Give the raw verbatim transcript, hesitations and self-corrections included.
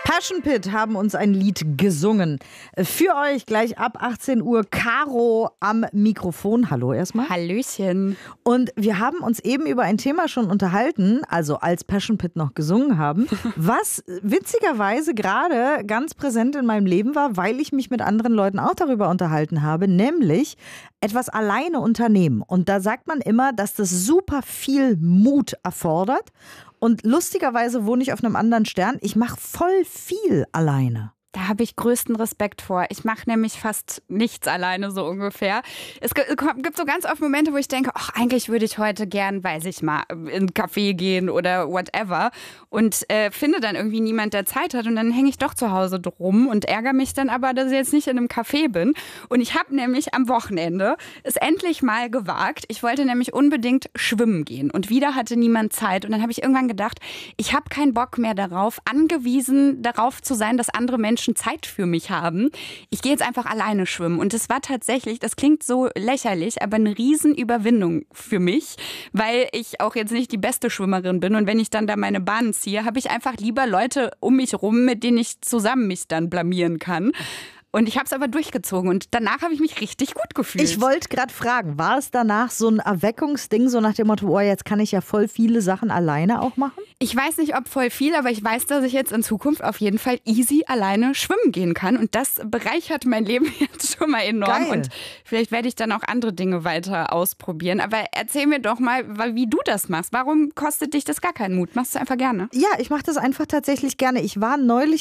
Passion Pit haben uns ein Lied gesungen. Für euch gleich ab achtzehn Uhr Caro am Mikrofon. Hallo erstmal. Hallöchen. Und wir haben uns eben über ein Thema schon unterhalten, also als Passion Pit noch gesungen haben, was witzigerweise gerade ganz präsent in meinem Leben war, weil ich mich mit anderen Leuten auch darüber unterhalten habe, nämlich etwas alleine unternehmen. Und da sagt man immer, dass das super viel Mut erfordert. Und lustigerweise wohne ich auf einem anderen Stern. Ich mache voll viel alleine. Da habe ich größten Respekt vor. Ich mache nämlich fast nichts alleine, so ungefähr. Es gibt so ganz oft Momente, wo ich denke, ach, eigentlich würde ich heute gern, weiß ich mal, in einen Café gehen oder whatever. Und äh, finde dann irgendwie niemand, der Zeit hat. Und dann hänge ich doch zu Hause drum und ärgere mich dann aber, dass ich jetzt nicht in einem Café bin. Und ich habe nämlich am Wochenende es endlich mal gewagt. Ich wollte nämlich unbedingt schwimmen gehen. Und wieder hatte niemand Zeit. Und dann habe ich irgendwann gedacht, ich habe keinen Bock mehr darauf, angewiesen darauf zu sein, dass andere Menschen Zeit für mich haben. Ich gehe jetzt einfach alleine schwimmen. Und es war tatsächlich, das klingt so lächerlich, aber eine Riesenüberwindung für mich, weil ich auch jetzt nicht die beste Schwimmerin bin. Und wenn ich dann da meine Bahnen ziehe, habe ich einfach lieber Leute um mich rum, mit denen ich zusammen mich dann blamieren kann. Und ich habe es aber durchgezogen und danach habe ich mich richtig gut gefühlt. Ich wollte gerade fragen, war es danach so ein Erweckungsding, so nach dem Motto, oh, jetzt kann ich ja voll viele Sachen alleine auch machen? Ich weiß nicht, ob voll viel, aber ich weiß, dass ich jetzt in Zukunft auf jeden Fall easy alleine schwimmen gehen kann. Und das bereichert mein Leben jetzt schon mal enorm. Geil. Und vielleicht werde ich dann auch andere Dinge weiter ausprobieren. Aber erzähl mir doch mal, wie du das machst. Warum kostet dich das gar keinen Mut? Machst du einfach gerne? Ja, ich mache das einfach tatsächlich gerne. Ich war neulich